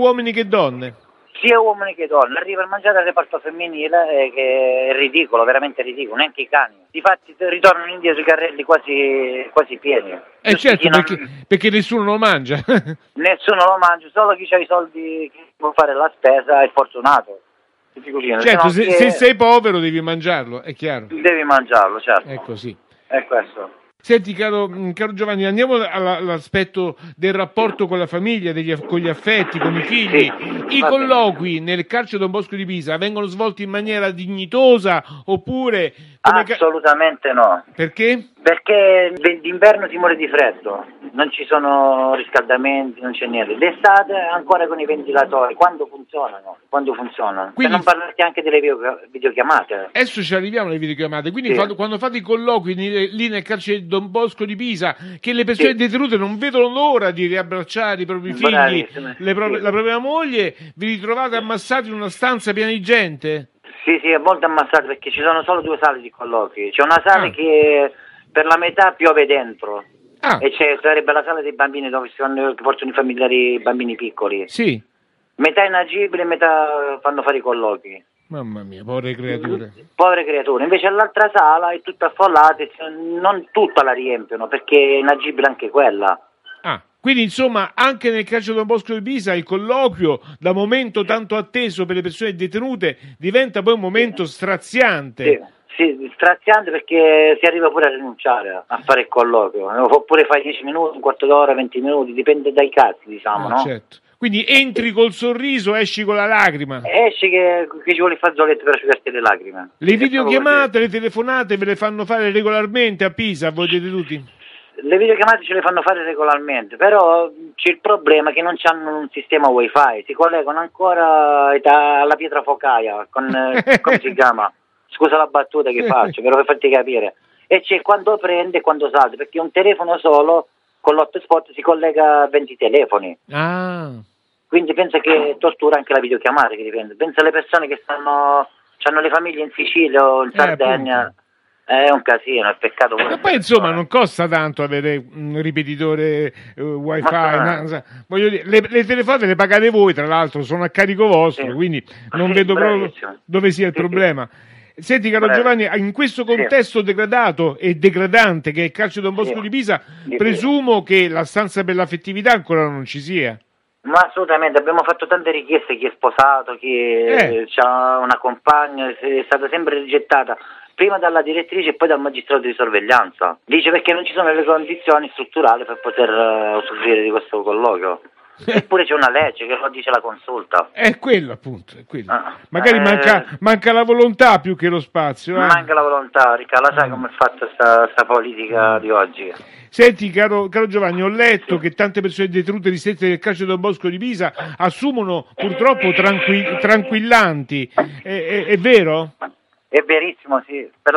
uomini che donne. Sia uomini che donne, arriva a mangiare al reparto femminile che è ridicolo, veramente ridicolo, neanche i cani. Difatti ritornano indietro i carrelli quasi pieni. Certo, perché nessuno lo mangia. Nessuno lo mangia, solo chi ha i soldi, chi può fare la spesa è fortunato. Certo, se sei povero devi mangiarlo, è chiaro. Devi mangiarlo, certo. È così. È questo. Senti, caro Giovanni, andiamo all'aspetto del rapporto con la famiglia, con gli affetti, con i figli. Sì, I colloqui nel carcere Don Bosco di Pisa vengono svolti in maniera dignitosa oppure... Assolutamente no. Perché? Perché d'inverno si muore di freddo, non ci sono riscaldamenti, non c'è niente. D'estate ancora con i ventilatori, quando funzionano. Quindi, per non parlarti anche delle videochiamate. Adesso ci arriviamo alle videochiamate, quindi sì. Quando fate i colloqui lì nel carcere Don Bosco di Pisa, che le persone detenute non vedono l'ora di riabbracciare i propri figli, la propria moglie, vi ritrovate ammassati in una stanza piena di gente? Sì, è molto ammassati perché ci sono solo 2 sale di colloqui. C'è una sala che per la metà piove dentro e sarebbe la sala dei bambini dove che portano i familiari bambini piccoli. Sì. Metà inagibile e metà fanno fare i colloqui. Mamma mia, povere creature. Povere creature. Invece l'altra sala è tutta affollata, non tutta la riempiono perché è inagibile anche quella. Quindi insomma anche nel carcere Don Bosco di Pisa il colloquio, da momento tanto atteso per le persone detenute, diventa poi un momento straziante. Sì, straziante perché si arriva pure a rinunciare a fare il colloquio, oppure fai 10 minuti, un quarto d'ora, 20 minuti, dipende dai casi, diciamo, no? Certo. Quindi entri col sorriso, esci con la lacrima. Esci che ci vuole il fazzoletto per asciugarti le lacrime. Le videochiamate, le telefonate ve le fanno fare regolarmente a Pisa, voi detenuti? Le videochiamate ce le fanno fare regolarmente, però c'è il problema che non hanno un sistema wifi, si collegano ancora alla pietra focaia, come si chiama? Scusa la battuta che faccio, però per farti capire. E c'è quando prende e quando salta, perché un telefono solo con l'hotspot si collega a 20 telefoni. Quindi pensa che tortura anche la videochiamata, che dipende. Pensa alle persone che hanno le famiglie in Sicilia o in Sardegna. È un casino, è peccato. Ma poi insomma non costa tanto avere un ripetitore wifi, voglio dire, le telefonate le pagate voi, tra l'altro sono a carico vostro, quindi non vedo proprio dove sia il problema. Senti, caro Giovanni, in questo contesto degradato e degradante che è il carcere Don Bosco di Pisa, presumo che la stanza per l'affettività ancora non ci sia. Ma assolutamente, abbiamo fatto tante richieste, chi è sposato, chi ha una compagna, è stata sempre rigettata. Prima dalla direttrice e poi dal magistrato di sorveglianza. Dice perché non ci sono le condizioni strutturali per poter usufruire di questo colloquio. Eppure c'è una legge che lo dice la consulta. È quello appunto, è quello. Magari manca la volontà più che lo spazio. Manca la volontà, Ricca, la sai come è fatta sta politica di oggi. Senti, caro Giovanni, ho letto che tante persone detenute ristrette del carcere Don Bosco di Pisa assumono purtroppo tranquillanti. È vero? È verissimo, sì, per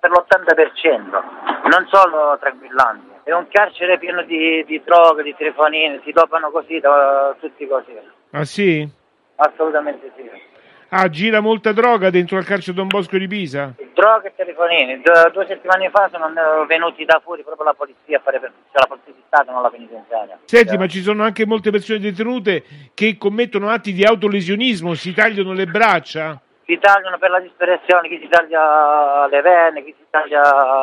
l'80%, non solo tranquillanti. È un carcere pieno di droghe, di telefonini, si dopano così, tutti così. Ah sì? Assolutamente sì. Gira molta droga dentro al carcere Don Bosco di Pisa? Droghe e telefonini. 2 settimane fa sono venuti da fuori proprio la polizia a fare la polizia di Stato, non la penitenziaria. Senti, ma ci sono anche molte persone detenute che commettono atti di autolesionismo, si tagliano le braccia? Si tagliano per la disperazione, chi si taglia le vene, chi si taglia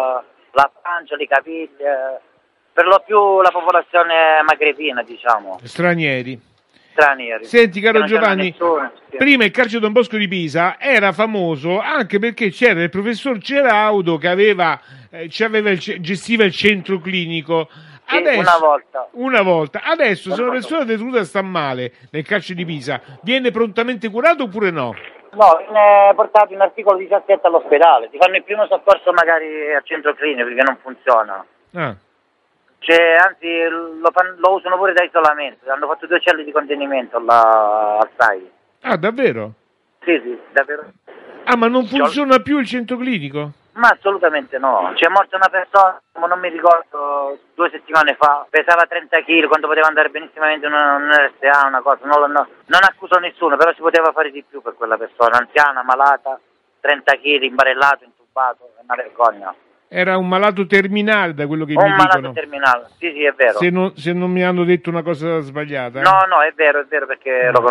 la pancia, le caviglie, per lo più la popolazione magrebina, diciamo. Stranieri. Senti, caro Giovanni, prima il carcere Don Bosco di Pisa era famoso anche perché c'era il professor Ceraudo che gestiva il centro clinico. Adesso, una volta. Adesso se una persona detenuta sta male nel carcere di Pisa, viene prontamente curato oppure no? No, viene portato in articolo 17 all'ospedale, ti fanno il primo soccorso magari al centro clinico perché non funziona. Anzi lo usano pure da isolamento, hanno fatto 2 celle di contenimento al SAI. Davvero? Sì, davvero. Ma non funziona più il centro clinico? Ma assolutamente no, c'è morta una persona, non mi ricordo, 2 settimane fa, pesava 30 kg quando poteva andare benissimamente in un RSA, una cosa, non accuso nessuno, però si poteva fare di più per quella persona, anziana, malata, 30 kg, imbarellato, intubato, è una vergogna. Era un malato terminale da quello che mi dicono. Un malato terminale, sì, è vero. Se non mi hanno detto una cosa sbagliata. No, è vero perché lo